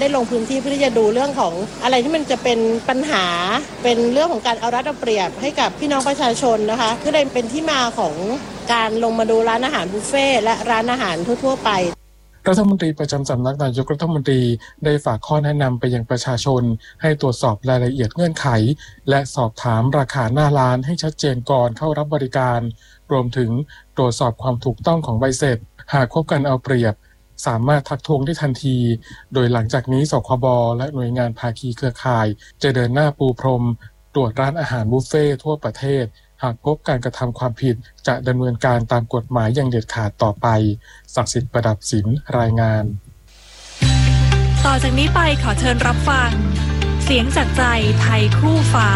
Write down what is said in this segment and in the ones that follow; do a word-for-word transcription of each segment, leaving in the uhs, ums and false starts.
ได้ลงพื้นที่เพื่อที่จะดูเรื่องของอะไรที่มันจะเป็นปัญหาเป็นเรื่องของการเอารัดเอาเปรียบให้กับพี่น้องประชาชนนะคะก็เลยเป็นที่มาของการลงมาดูร้านอาหารบุฟเฟ่และร้านอาหารทั่วๆไปรัฐมนตรีประจำสำนักนายกรัฐมนตรีได้ฝากข้อแนะนำไปยังประชาชนให้ตรวจสอบรายละเอียดเงื่อนไขและสอบถามราคาหน้าร้านให้ชัดเจนก่อนเข้ารับบริการรวมถึงตรวจสอบความถูกต้องของใบเสร็จหากพบการเอาเปรียบสามารถทักท้วงได้ทันทีโดยหลังจากนี้สคบและหน่วยงานภาคีเครือข่ายจะเดินหน้าปูพรมตรวจร้านอาหารบุฟเฟ่ทั่วประเทศหากพบการกระทำความผิดจะดำเนินการตามกฎหมายอย่างเด็ดขาดต่อไปศักดิ์สิทธิ์ประดับศิลป์รายงานต่อจากนี้ไปขอเชิญรับฟังเสียงจากใจไทยคู่ฟ้า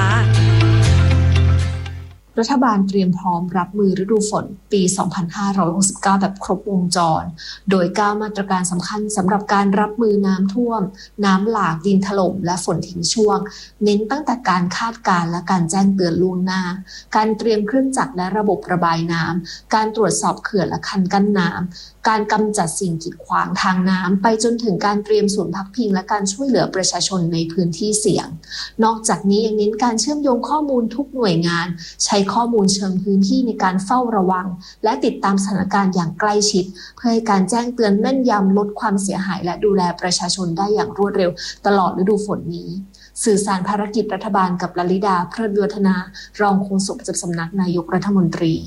รัฐบาลเตรียมพร้อมรับมือฤดูฝนปี สองพันห้าร้อยหกสิบเก้า แบบครบวงจรโดยเก้ามาตรการสำคัญสำหรับการรับมือน้ำท่วมน้ำหลากดินถล่มและฝนทิ้งช่วงเน้นตั้งแต่การคาดการณ์และการแจ้งเตือนล่วงหน้าการเตรียมเครื่องจักรและระบบระบายน้ำการตรวจสอบเขื่อนและคันกั้นน้ำการกำจัดสิ่งกีดขวางทางน้ำไปจนถึงการเตรียมศูนย์พักพิงและการช่วยเหลือประชาชนในพื้นที่เสี่ยงนอกจากนี้ยังเน้นการเชื่อมโยงข้อมูลทุกหน่วยงานใช้ข้อมูลเชิงพื้นที่ในการเฝ้าระวังและติดตามสถานการณ์อย่างใกล้ชิดเพื่อให้การแจ้งเตือนแม่นยำลดความเสียหายและดูแลประชาชนได้อย่างรวดเร็วตลอดฤดูฝนนี้สื่อสารภารกิจรัฐบาลกับลลิดาเพลิดวัฒนารองโฆษกประจำสำนักนายกรัฐมนตรี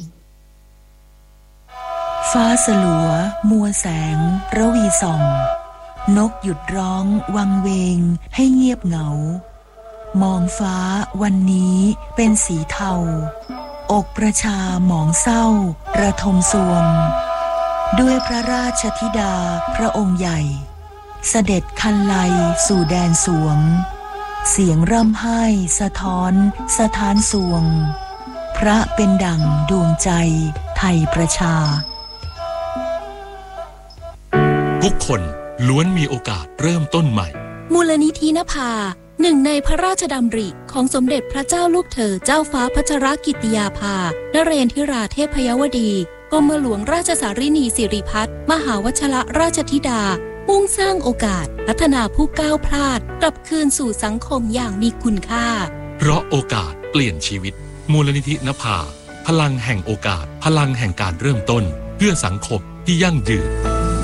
ฟ้าสลัวมัวแสงระวีส่องนกหยุดร้องวังเวงให้เงียบเหงามองฟ้าวันนี้เป็นสีเทาอกประชาหมองเศร้าระทมสวงด้วยพระราชธิดาพระองค์ใหญ่เสด็จคันไลสู่แดนสวงเสียงร่ำไห้สะท้อนสถานสวงพระเป็นดั่งดวงใจไทยประชาทุกคนล้วนมีโอกาสเริ่มต้นใหม่มูลนิธินภาหนึ่งในพระราชดำริของสมเด็จพระเจ้าลูกเธอเจ้าฟ้าพัชรกิติยาภานเรนทิราเทพยวดีกรมหลวงราชสารินีสิริพัฒน์มหาวชรราชธิดามุ่งสร้างโอกาสพัฒนาผู้ก้าวพลาดกลับคืนสู่สังคมอย่างมีคุณค่าเพราะโอกาสเปลี่ยนชีวิตมูลนิธินภาพลังแห่งโอกาสพลังแห่งการเริ่มต้นเพื่อสังคมที่ยั่งยืน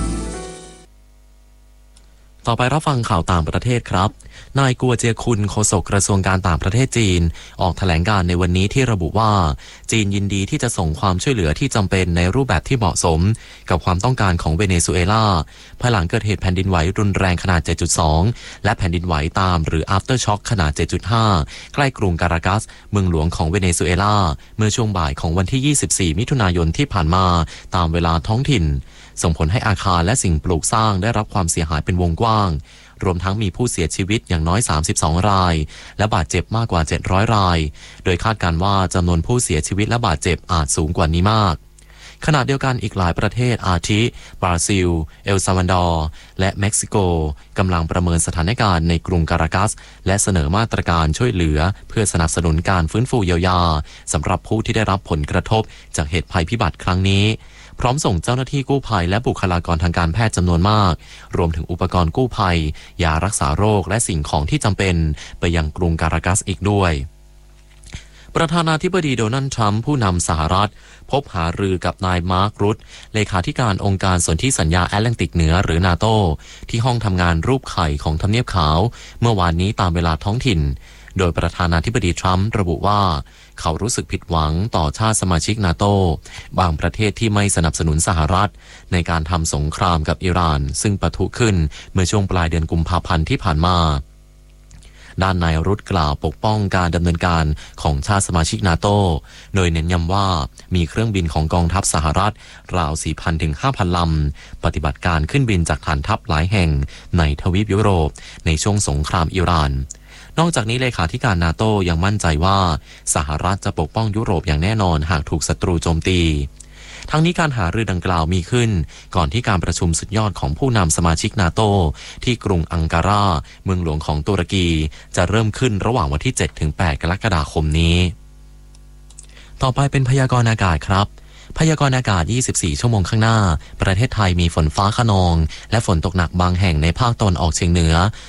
ต่อไปรับฟังข่าวต่างประเทศครับนายกัวเจียคุนโฆษกกระทรวงการต่างประเทศจีนออกแถลงการในวันนี้ที่ระบุว่าจีนยินดีที่จะส่งความช่วยเหลือที่จำเป็นในรูปแบบที่เหมาะสมกับความต้องการของเวเนซุเอลาภายหลังเกิดเหตุแผ่นดินไหวรุนแรงขนาด เจ็ดจุดสอง และแผ่นดินไหวตามหรือ after shock ขนาด เจ็ดจุดห้า ใกล้กรุงการากัสเมืองหลวงของเวเนซุเอลาเมื่อช่วงบ่ายของวันที่ยี่สิบสี่มิถุนายนที่ผ่านมาตามเวลาท้องถิ่นส่งผลให้อาคารและสิ่งปลูกสร้างได้รับความเสียหายเป็นวงกว้างรวมทั้งมีผู้เสียชีวิตอย่างน้อยสามสิบสองรายและบาดเจ็บมากกว่าเจ็ดร้อยรายโดยคาดการณ์ว่าจำนวนผู้เสียชีวิตและบาดเจ็บอาจสูงกว่านี้มากขณะเดียวกันอีกหลายประเทศอาทิบราซิลเอลซัลวาดอร์และเม็กซิโกกำลังประเมินสถานการณ์ในกรุงการากัสและเสนอมาตรการช่วยเหลือเพื่อสนับสนุนการฟื้นฟูเยียวยาสำหรับผู้ที่ได้รับผลกระทบจากเหตุภัยพิบัติครั้งนี้พร้อมส่งเจ้าหน้าที่กู้ภัยและบุคลากรทางการแพทย์จำนวนมากรวมถึงอุปกรณ์กู้ภัยยารักษาโรคและสิ่งของที่จำเป็นไปยังกรุงการากัสอีกด้วยประธานาธิบดีโดนัลด์ทรัมป์ผู้นำสหรัฐพบหารือกับนายมาร์ครุตเลขาธิการองค์การสนธิสัญญาแอตแลนติกเหนือหรือนาโตที่ห้องทำงานรูปไข่ของทำเนียบขาวเมื่อวานนี้ตามเวลาท้องถิ่นโดยประธานาธิบดีทรัมป์ระบุว่าเขารู้สึกผิดหวังต่อชาติสมาชิกนาโตบางประเทศที่ไม่สนับสนุนสหรัฐในการทำสงครามกับอิหร่านซึ่งปะทุขึ้นเมื่อช่วงปลายเดือนกุมภาพันธ์ที่ผ่านมาด้านนายรุตกล่าวปกป้องการดำเนินการของชาติสมาชิกนาโตโดยเน้นย้ำว่ามีเครื่องบินของกองทัพสหรัฐราว สี่พัน ถึง ห้าพัน ลำปฏิบัติการขึ้นบินจากฐานทัพหลายแห่งในทวีปยุโรปในช่วงสงครามอิหร่านนอกจากนี้เลขาธิการนาโตยังมั่นใจว่าสหรัฐจะปกป้องยุโรปอย่างแน่นอนหากถูกศัตรูโจมตีทั้งนี้การหารือดังกล่าวมีขึ้นก่อนที่การประชุมสุดยอดของผู้นำสมาชิกนาโตที่กรุงอังการาเมืองหลวงของตุรกีจะเริ่มขึ้นระหว่างวันที่ เจ็ดถึงแปด กรกฎาคมนี้ต่อไปเป็นพยากรณ์อากาศครับพยากรณ์อากาศยี่สิบสี่ชั่วโมงข้างหน้าประเทศไทยมีฝนฟ้าคะนองและฝนตกหนักบางแห่งในภาคตะวันออกเฉียงเหนือ